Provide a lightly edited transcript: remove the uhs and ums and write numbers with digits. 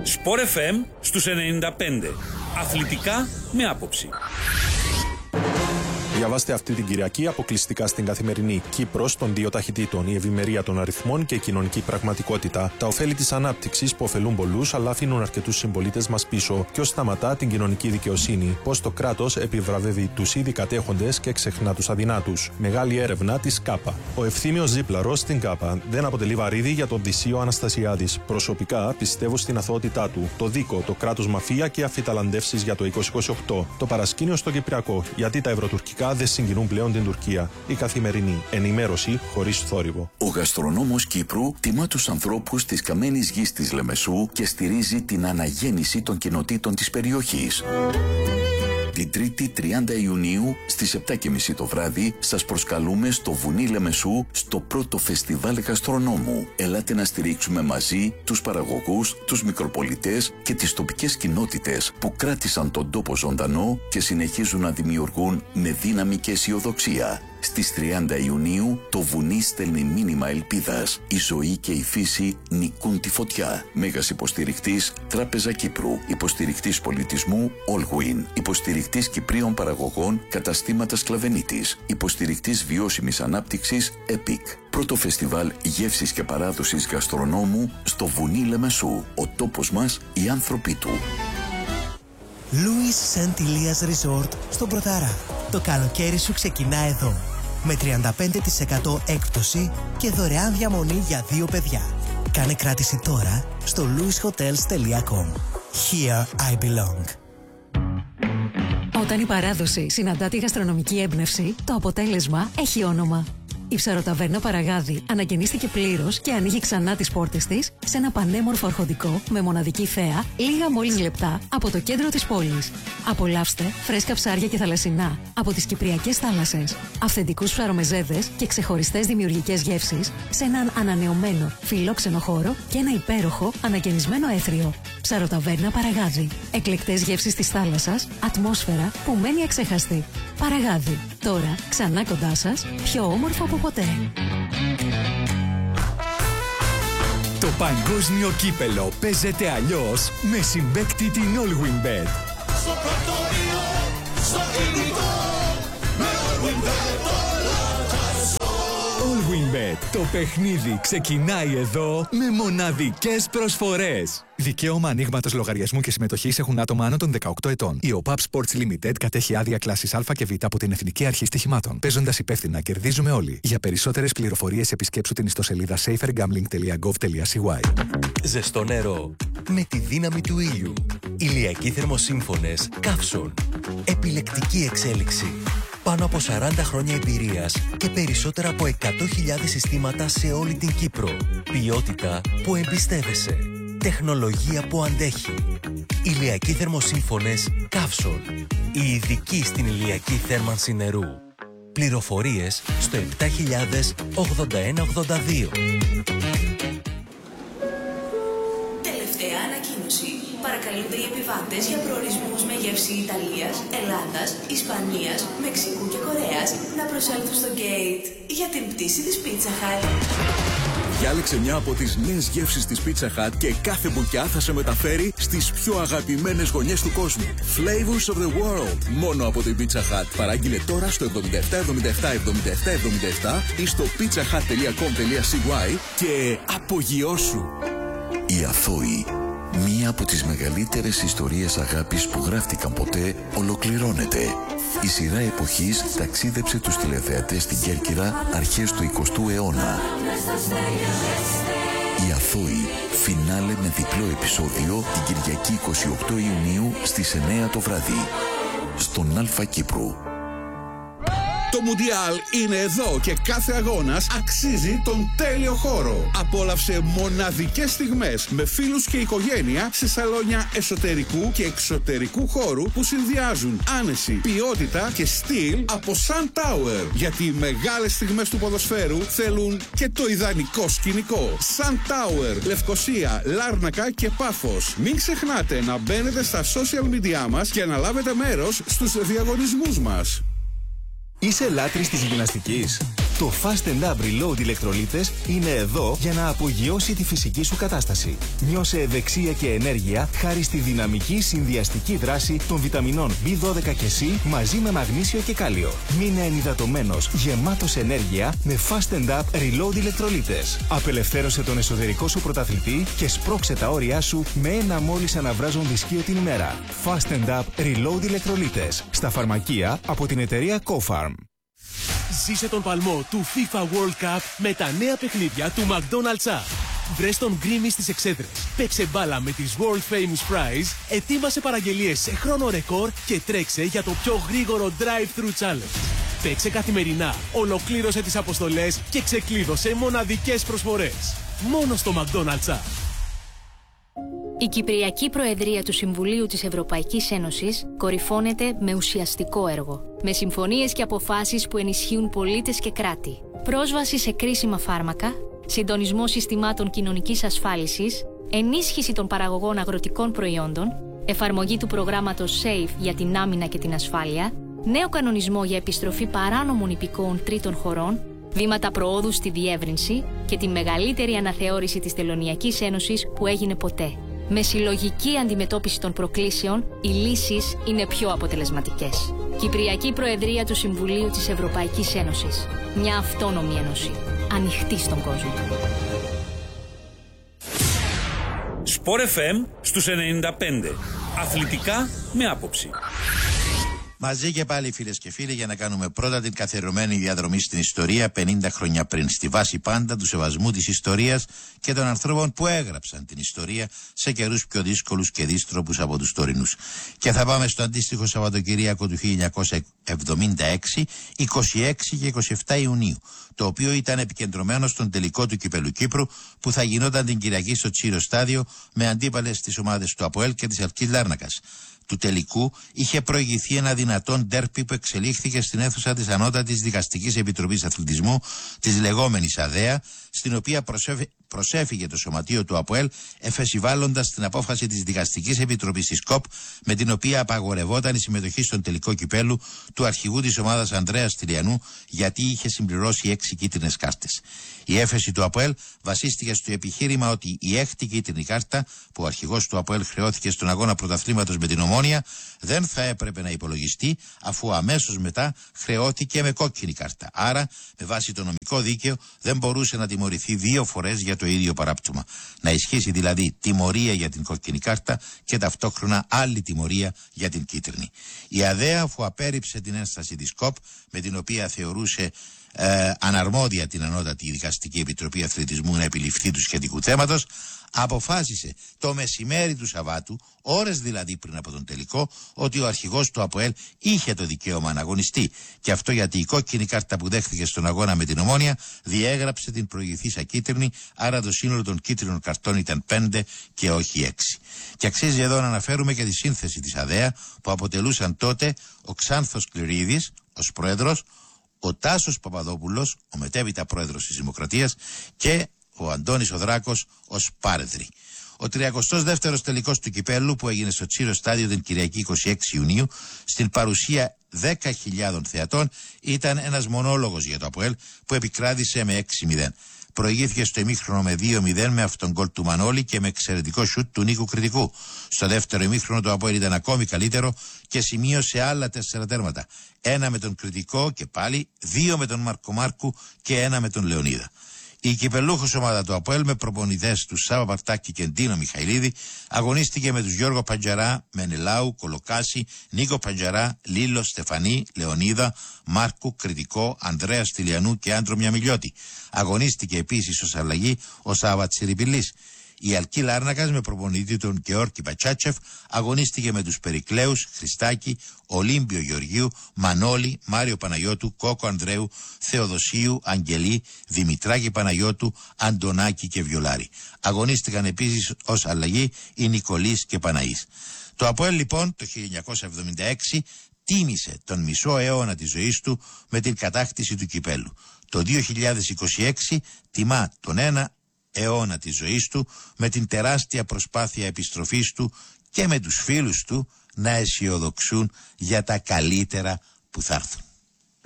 Sport FM στους 95. Αθλητικά με άποψη. Διαβάστε αυτή την Κυριακή αποκλειστικά στην Καθημερινή. Κύπρος των δύο ταχυτήτων, η ευημερία των αριθμών και η κοινωνική πραγματικότητα. Τα ωφέλη της ανάπτυξης που ωφελούν πολλούς, αλλά αφήνουν αρκετούς συμπολίτες μας πίσω. Ποιος σταματά την κοινωνική δικαιοσύνη. Πώς το κράτος επιβραβεύει τους ήδη κατέχοντες και ξεχνά τους αδυνάτους. Μεγάλη έρευνα της ΚΑΠΑ. Ο Ευθύμιος Ζήπλαρος στην ΚΑΠΑ δεν αποτελεί βαρύδι για τον Δυσσείο Αναστασιάδης. Προσωπικά πιστεύω στην αθωότητά του. Το δίκο, το κράτος μαφία και αφιταλαντεύσεις για το 2028. Το παρασκήνιο στο Κυπριακό. Γιατί τα ευρωτουρκικά δεν συγκινούν πλέον την Τουρκία. Η Καθημερινή. Ενημέρωση χωρίς θόρυβο. Ο γαστρονόμος Κύπρου τιμά τους ανθρώπους της καμένης γης της Λεμεσού και στηρίζει την αναγέννηση των κοινοτήτων της περιοχής. Την 3η 30 Ιουνίου στις 7:30 το βράδυ σας προσκαλούμε στο Βουνί Λεμεσού στο πρώτο φεστιβάλ γαστρονόμου. Ελάτε να στηρίξουμε μαζί τους παραγωγούς, τους μικροπολιτές και τις τοπικές κοινότητες που κράτησαν τον τόπο ζωντανό και συνεχίζουν να δημιουργούν με δύναμη και αισιοδοξία. Στις 30 Ιουνίου το βουνί στέλνει μήνυμα ελπίδας. Η ζωή και η φύση νικούν τη φωτιά. Μέγας υποστηρικτής Τράπεζα Κύπρου. Υποστηρικτής πολιτισμού Allwin. Υποστηρικτής Κυπρίων παραγωγών Καταστήματα Σκλαβενίτης. Υποστηρικτής βιώσιμης ανάπτυξης EPIC. Πρώτο φεστιβάλ γεύσης και παράδοσης γαστρονόμου στο Βουνί Λεμεσού. Ο τόπος μας, οι άνθρωποι του. Louis St. Elias Resort στον Πρωταρά. Το καλοκαίρι σου ξεκινά εδώ. Με 35% έκπτωση και δωρεάν διαμονή για 2 παιδιά. Κάνε κράτηση τώρα στο louishotels.com. Here I belong. Όταν η παράδοση συναντά τη γαστρονομική έμπνευση, το αποτέλεσμα έχει όνομα. Η ψαροταβέρνα Παραγάδι ανακαινίστηκε πλήρως και ανοίγει ξανά τις πόρτες της σε ένα πανέμορφο αρχοντικό με μοναδική θέα, λίγα μόλις λεπτά από το κέντρο της πόλης. Απολαύστε φρέσκα ψάρια και θαλασσινά από τις κυπριακές θάλασσες, αυθεντικούς ψαρομεζέδες και ξεχωριστές δημιουργικές γεύσεις σε έναν ανανεωμένο φιλόξενο χώρο και ένα υπέροχο ανακαινισμένο έθριο. Ψαροταβέρνα Παραγάδι. Εκλεκτές γεύσεις της θάλασσας, ατμόσφαιρα που μένει αξέχαστη. Παραγάδι. Τώρα ξανά κοντά σας, πιο όμορφο από ποτέ. Το παγκόσμιο κύπελο παίζεται αλλιώς με συμπαίκτη την Allwin Bet. Στο πρωτοβείο, στο κινητό, με Allwin Bet όλα τα ζω. Allwin Bet. Το παιχνίδι ξεκινάει εδώ με μοναδικές προσφορές. Δικαίωμα ανοίγματος λογαριασμού και συμμετοχής έχουν άτομα άνω των 18 ετών. Η OPAP Sports Limited κατέχει άδεια κλάσης Α και Β από την Εθνική Αρχή Στοιχημάτων. Παίζοντας υπεύθυνα, κερδίζουμε όλοι. Για περισσότερες πληροφορίες επισκέψου την ιστοσελίδα safergambling.gov.cy. Ζεστό νερό με τη δύναμη του ήλιου. Ηλιακοί θερμοσύμφωνες Καύσον. Επιλεκτική εξέλιξη. Πάνω από 40 χρόνια εμπειρίας και περισσότερα από 100.000 συστήματα σε όλη την Κύπρο. Ποιότητα που εμπιστεύεσαι. Τεχνολογία που αντέχει. Ηλιακοί θερμοσύμφωνες Καύσον. Οι ειδικοί στην ηλιακή θέρμανση νερού. Πληροφορίες στο 708182. Τελευταία ανακοίνωση. Παρακαλούνται οι επιβάτες για προορισμούς με γεύση Ιταλίας, Ελλάδας, Ισπανίας, Μεξικού και Κορέας να προσέλθουν στο gate για την πτήση της Pizza Hut. Διάλεξε μια από τις νέες γεύσεις της Pizza Hut και κάθε μπουκιά θα σε μεταφέρει στις πιο αγαπημένες γωνιές του κόσμου. Flavors of the world. Μόνο από την Pizza Hut. Παράγγειλε τώρα στο 77777777 ή στο pizzahut.com.cy και απογειώσου. Η Αθώη. Μία από τις μεγαλύτερες ιστορίες αγάπης που γράφτηκαν ποτέ ολοκληρώνεται. Η σειρά εποχής ταξίδεψε τους τηλεθεατές στην Κέρκυρα αρχές του 20ου αιώνα. Η Αθώη, φινάλε με διπλό επεισόδιο την Κυριακή 28 Ιουνίου στις 9 το βράδυ. Στον Αλφα Κύπρου. Το Μουντιάλ είναι εδώ και κάθε αγώνας αξίζει τον τέλειο χώρο. Απόλαυσε μοναδικές στιγμές με φίλους και οικογένεια σε σαλόνια εσωτερικού και εξωτερικού χώρου που συνδυάζουν άνεση, ποιότητα και στυλ από Sun Tower. Γιατί οι μεγάλες στιγμές του ποδοσφαίρου θέλουν και το ιδανικό σκηνικό. Sun Tower, Λευκοσία, Λάρνακα και Πάφος. Μην ξεχνάτε να μπαίνετε στα social media μας και να λάβετε μέρος στους διαγωνισμούς μας. Είσαι λάτρης της γυμναστικής? Το Fast Up Reload ηλεκτρολίτες είναι εδώ για να απογειώσει τη φυσική σου κατάσταση. Νιώσε ευεξία και ενέργεια χάρη στη δυναμική συνδυαστική δράση των βιταμινών B12 και C μαζί με μαγνήσιο και κάλιο. Μείνε ενυδατωμένος, γεμάτος ενέργεια με Fast Up Reload ηλεκτρολίτες. Απελευθέρωσε τον εσωτερικό σου πρωταθλητή και σπρώξε τα όρια σου με ένα μόλις αναβράζον δισκείο την ημέρα. Fast Up Reload ηλεκτρολίτες. Στα φαρμακεία από την εταιρεία CoFarm. Ζήσε τον παλμό του FIFA World Cup με τα νέα παιχνίδια του McDonald's App. Βρες τον Γκρίμι στις εξέδρες. Παίξε μπάλα με τις World Famous Fries, ετοίμασε παραγγελίες σε χρόνο ρεκόρ και τρέξε για το πιο γρήγορο Drive-Thru Challenge. Παίξε καθημερινά, ολοκλήρωσε τις αποστολές και ξεκλείδωσε μοναδικές προσφορές. Μόνο στο McDonald's App. Η Κυπριακή Προεδρία του Συμβουλίου της Ευρωπαϊκής Ένωσης κορυφώνεται με ουσιαστικό έργο, με συμφωνίες και αποφάσεις που ενισχύουν πολίτες και κράτη, πρόσβαση σε κρίσιμα φάρμακα, συντονισμό συστημάτων κοινωνικής ασφάλισης, ενίσχυση των παραγωγών αγροτικών προϊόντων, εφαρμογή του προγράμματος SAFE για την άμυνα και την ασφάλεια, νέο κανονισμό για επιστροφή παράνομων υπηκόων τρίτων χωρών, βήματα προόδου στη διεύρυνση και τη μεγαλύτερη αναθεώρηση της Τελωνειακής Ένωσης που έγινε ποτέ. Με συλλογική αντιμετώπιση των προκλήσεων, οι λύσεις είναι πιο αποτελεσματικές. Κυπριακή Προεδρία του Συμβουλίου της Ευρωπαϊκής Ένωσης. Μια αυτόνομη ένωση. Ανοιχτή στον κόσμο. Sport FM στους 95. Αθλητικά με άποψη. Μαζί και πάλι, φίλες και φίλοι, για να κάνουμε πρώτα την καθιερωμένη διαδρομή στην ιστορία 50 χρόνια πριν, στη βάση πάντα του σεβασμού της ιστορίας και των ανθρώπων που έγραψαν την ιστορία σε καιρούς πιο δύσκολους και δύστροπους από τους τωρινούς. Και θα πάμε στο αντίστοιχο Σαββατοκυριακό του 1976, 26 και 27 Ιουνίου, το οποίο ήταν επικεντρωμένο στον τελικό του Κυπέλλου Κύπρου που θα γινόταν την Κυριακή στο Τσίρο Στάδιο με αντίπαλες τις ομάδες του ΑΠΟΕΛ και της Αλκής Λάρνακας. Του τελικού είχε προηγηθεί ένα δυνατόν ντέρπι που εξελίχθηκε στην αίθουσα της Ανώτατης Δικαστικής Επιτροπής Αθλητισμού, της λεγόμενης ΑΔΕΑ, στην οποία προσέφυγε το σωματείο του ΑΠΟΕΛ, εφεσιβάλλοντας την απόφαση της Δικαστικής Επιτροπής της ΚΟΠ, με την οποία απαγορευόταν η συμμετοχή στον τελικό κυπέλου του αρχηγού της ομάδας Ανδρέα Τηλιανού, γιατί είχε συμπληρώσει 6 κίτρινες κάρτες. Η έφεση του ΑΠΟΕΛ βασίστηκε στο επιχείρημα ότι η έκτη κίτρινη κάρτα που ο αρχηγός του ΑΠΟΕΛ χρεώθηκε στον αγώνα πρωταθλήματος με την Ομόνια δεν θα έπρεπε να υπολογιστεί, αφού αμέσως μετά χρεώθηκε με κόκκινη κάρτα. Άρα, με βάση το νομικό δίκαιο, δεν μπορούσε να τιμωρηθεί 2 φορές για το ίδιο παράπτωμα. Να ισχύσει δηλαδή τιμωρία για την κόκκινη κάρτα και ταυτόχρονα άλλη τιμωρία για την κίτρινη. Η ΑΔΕΑ, αφού απέρριψε την ένσταση της ΚΟΠ, με την οποία θεωρούσε αναρμόδια την Ανώτατη Δικαστική Επιτροπή Αθλητισμού να επιληφθεί του σχετικού θέματος, αποφάσισε το μεσημέρι του Σαββάτου, ώρες δηλαδή πριν από τον τελικό, ότι ο αρχηγός του ΑΠΟΕΛ είχε το δικαίωμα να αγωνιστεί. Και αυτό γιατί η κόκκινη κάρτα που δέχθηκε στον αγώνα με την Ομόνια διέγραψε την προηγηθήσα κίτρινη, άρα το σύνολο των κίτρινων καρτών ήταν 5 και όχι 6. Και αξίζει εδώ να αναφέρουμε και τη σύνθεση της ΑΔΕΑ, που αποτελούσαν τότε ο Ξάνθος Κληρίδης ως πρόεδρος, ο Τάσος Παπαδόπουλος, ο μετέπειτα πρόεδρος της Δημοκρατίας, και ο Αντώνης ο Δράκος ως πάρεδροι. Ο 32ος τελικός του Κυπέλλου, που έγινε στο Τσίρο Στάδιο την Κυριακή 26 Ιουνίου, στην παρουσία 10.000 θεατών, ήταν ένας μονόλογος για το ΑΠΟΕΛ που επικράτησε με 6-0. Προηγήθηκε στο ημίχρονο με 2-0 με αυτόν γκολ του Μανώλη και με εξαιρετικό σουτ του Νίκου Κρητικού. Στο δεύτερο ημίχρονο το ΑΠΟΕΛ ήταν ακόμη καλύτερο και σημείωσε άλλα 4 τέρματα. 1 με τον Κρητικό και πάλι, 2 με τον Μάρκο και 1 με τον Λεωνίδα. Η κυπελούχος ομάδα του ΑΠΟΕΛ, με προπονητές του Σάβα Παρτάκη και Ντίνο Μιχαηλίδη, αγωνίστηκε με τους Γιώργο Παντζαρά, Μενελάου, Κολοκάση, Νίκο Παντζαρά, Λίλο, Στεφανή, Λεωνίδα, Μάρκου, Κρητικό, Ανδρέα Τηλιανού και Άντρο Μιαμιλιώτη. Αγωνίστηκε επίσης ως αλλαγή ο Σάβα Τσιριπηλής. Η Αλκή Λάρνακας, με προπονητή τον Γεώργη Πατσάτσεφ, αγωνίστηκε με τους Περικλέους, Χριστάκη, Ολύμπιο Γεωργίου, Μανώλη, Μάριο Παναγιώτου, Κόκο Ανδρέου, Θεοδοσίου, Αγγελή, Δημητράκη Παναγιώτου, Αντωνάκη και Βιολάρη. Αγωνίστηκαν επίσης ως αλλαγή οι Νικολής και Παναής. Το ΑΠΟΕΛ λοιπόν το 1976 τίμησε τον μισό αιώνα της ζωής του με την κατάκτηση του κυπέλλου. Το 2026 τιμά τον 1 αιώνα της ζωής του με την τεράστια προσπάθεια επιστροφής του και με τους φίλους του να αισιοδοξούν για τα καλύτερα που θα έρθουν.